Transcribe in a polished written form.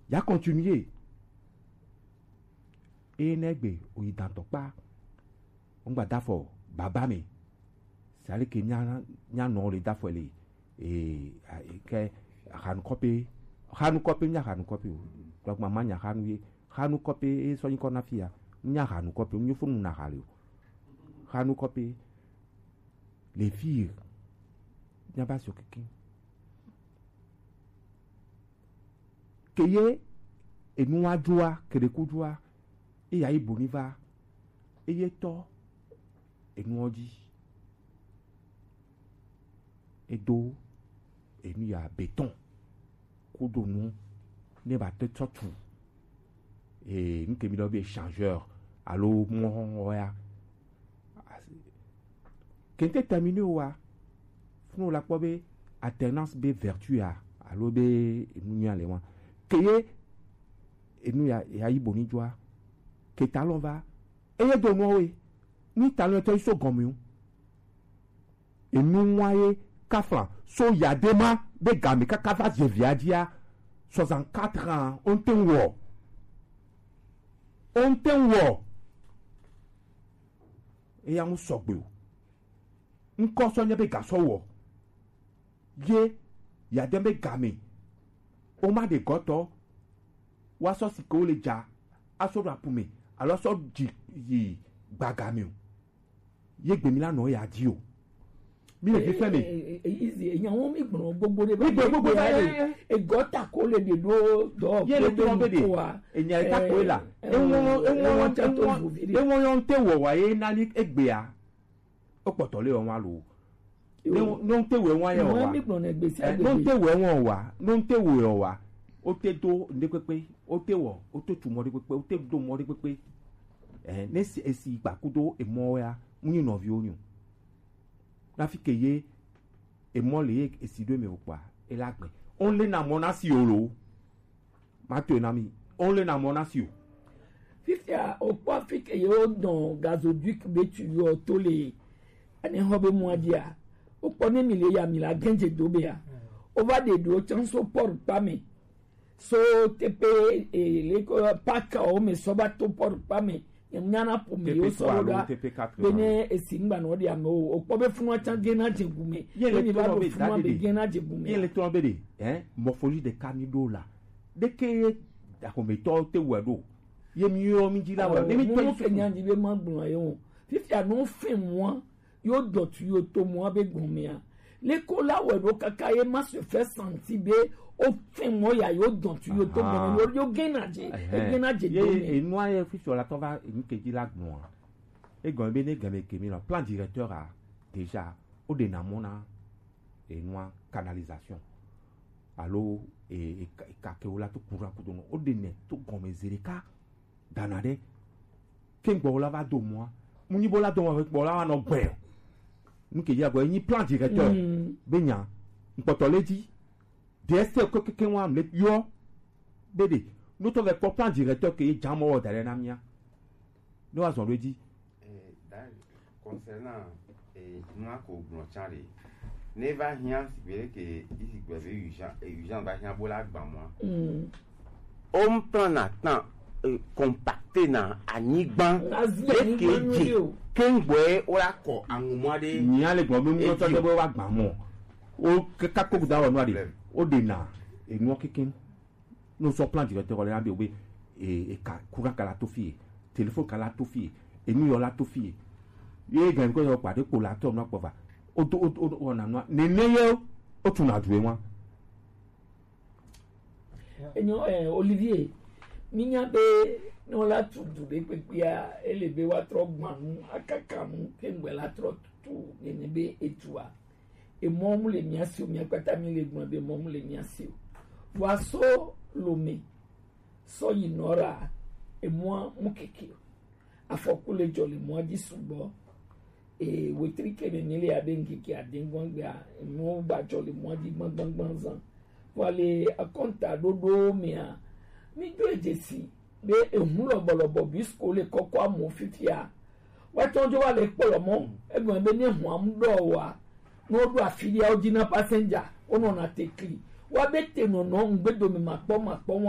y'a continuer et negbe o yi dan tokpa on gba dafo baba mi c'est que nya no le dafo le et que hanu copy nya hanu copy donc mama nya hanu copy e so yin kona fia nya hanu copy nyu funu na hali hanu copy les filles nya ba sur quelqu'un keye enu adua kerekudua e ya iboniva eye to enu oji edo enu ya béton kudo nu ne ba te totu et nke mi do be échangeur allo mo ya kente terminé wa funu la ko be alternance be vertu a allo be enu ya le wa keye enu ya iboni joa que talon va eye do no we ni talon to so gomu enu moye kafla so yadema be gami ka kafa je viadia 64 ans on ten wo e ya mu sogbe o nko so nya be ga so wo ye yademe gami o ma de goto wa so si ko le ja aso rapume alors so yi gbagami o ye gbemi la no ya di o mi le fe me easy eyan won mi gbon gbogbo de gbogbo e gota ko le de do ye le to be de eyan ta ko la ewon yon te wo wa ye na ni egbe a o poto le won alu no te we won ya wa no te we won wa no te we wa o te do nde pepe o te wo o to tu mo de pepe o te do mo de pepe ne esi igbakudo e mo ya munyi no vi oyun la fi keye e mo le esi do me opa e la gbe on le na monasi olo ma to na mi on le na monasi o fifia opa fi keye o don gazoduc betu yo to le ani hobe mo dia o po ne mi le ya mi la genje do be ya over de do chanso por pa me so tepe le ko paka o me so ba to por pa me nyana po me o so da bene esimba no dia no o po be funu acha gena jegume ye le ba do funu be gena jegume ye le to be de morphologie de canido là de que da ko me to te wedo ye mi yo mi jila wa mi to so nyanji be magbun ayo fifi anu fin mo yo dotu yo to mo be gun a le ko la wedo kakaye ma se fait sentir be o fin mo ya yo dotu yo to mo yo gena je et moi e fi sur la to va ni ke jila gun e gon be ne game ke mi no plan directeur a déjà o de na mona et noa canalisation allo e ka ke o la to courant pour don o de ne to gon me zereka danade ken gbo la va do moi mu ni bo la do mo gbo la no gbe nu ke ya gbo ni plan directeur be nya npoto leji DST ko ke wa le yo bede nous to le plan directeur que jamo dale na mia no azon le di concernant moi ko gbo chare ne va rien si bien que ici gbe urgent va rien bola gba moi on prend na temps compacté na anigban ekeje kengbe ora ko anumade ni ale gbo mi mo to be wa gba mo o ka ko da wa no ade o de na enu kikin no so plan directeur le abi obe e ka courant kala to fi téléphone kala to fi enu yo la to fi ye gan ko yo pade ko la to no pova o na no ne ye o tun na duwe won enyo Olivier minya be no la tu du be pepia elebe wa trogbanu akakamu kengbe la trotu enebe etua e mom le miasi o mi akata mi le gbon be mom le miasi wa so lome so yinora e mo mukeke afokule jole mo di subo e wetrike be nile adengi ki adengon gba mo ba jole mo di gbangban zan wale akonta dodo mia mi do ejesi be ehun lobolobo bi skole koko amu fifia wa tonjo wa le polo mo egbon be ni ehun amdo wa no do afilia ojina passenger ono na tekli wa bete no no ngbedo mi mapo